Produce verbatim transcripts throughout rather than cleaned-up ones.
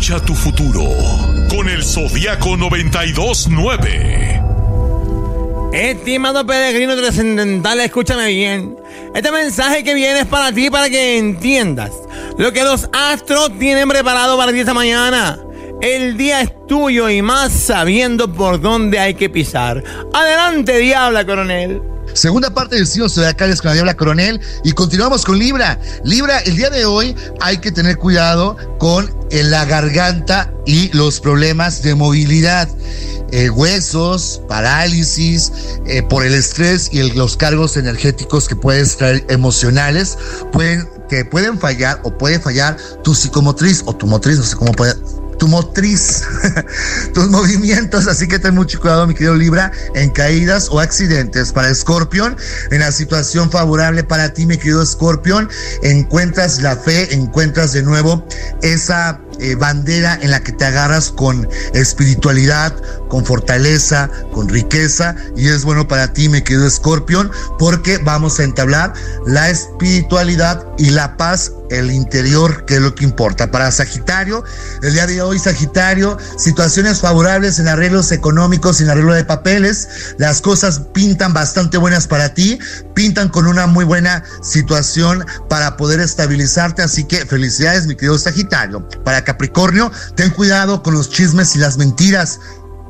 Escucha tu futuro con el Zodiaco noventa y dos nueve. Estimado peregrino trascendental, escúchame bien. Este mensaje que viene es para ti, para que entiendas lo que los astros tienen preparado para ti esta mañana. El día es tuyo y más sabiendo por dónde hay que pisar. Adelante, Diabla Coronel. Segunda parte del signo zodiacal es con la Diabla Coronel y continuamos con Libra. Libra, el día de hoy hay que tener cuidado con la garganta y los problemas de movilidad. Eh, huesos, parálisis, eh, por el estrés y el, los cargos energéticos que puedes traer emocionales, pueden, que pueden fallar o puede fallar tu psicomotriz o tu motriz, no sé cómo puede... tu motriz, tus movimientos, así que ten mucho cuidado, mi querido Libra, en caídas o accidentes. Para Escorpión, en la situación favorable para ti, mi querido Escorpión, encuentras la fe, encuentras de nuevo esa eh, bandera en la que te agarras con espiritualidad, con fortaleza, con riqueza, y es bueno para ti, mi querido Escorpión, porque vamos a entablar la espiritualidad y la paz, el interior, que es lo que importa. Para Sagitario, el día de hoy, Sagitario, situaciones favorables en arreglos económicos, en arreglo de papeles, las cosas pintan bastante buenas para ti, pintan con una muy buena situación para poder estabilizarte, así que felicidades, mi querido Sagitario. Para Capricornio, ten cuidado con los chismes y las mentiras.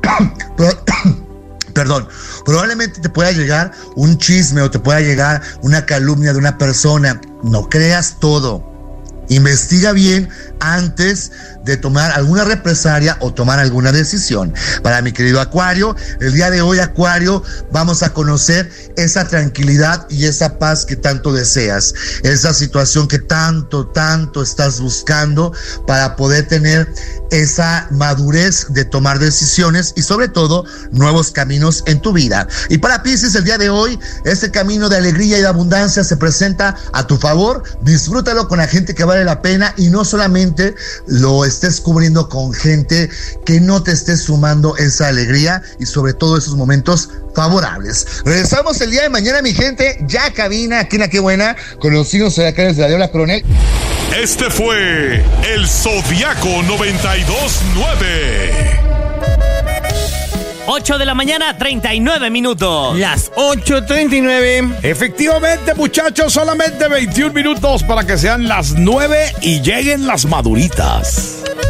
Perdón, probablemente te pueda llegar un chisme o te pueda llegar una calumnia de una persona. No creas todo. Investiga bien antes de tomar alguna represalia o tomar alguna decisión. Para mi querido Acuario, el día de hoy, Acuario, vamos a conocer esa tranquilidad y esa paz que tanto deseas, esa situación que tanto, tanto estás buscando para poder tener esa madurez de tomar decisiones y sobre todo nuevos caminos en tu vida. Y para Piscis, el día de hoy, este camino de alegría y de abundancia se presenta a tu favor. Disfrútalo con la gente que vale la pena y no solamente lo estés cubriendo con gente que no te esté sumando esa alegría y sobre todo esos momentos favorables. Regresamos el día de mañana, mi gente, ya cabina aquí en La Qué Buena con los signos zodiacales de la Diabla Coronel. Este fue el Zodiaco noventa y dos nueve. ocho de la mañana, treinta y nueve minutos. Las ocho treinta y nueve. Efectivamente, muchachos, solamente veintiún minutos para que sean las nueve y lleguen las maduritas.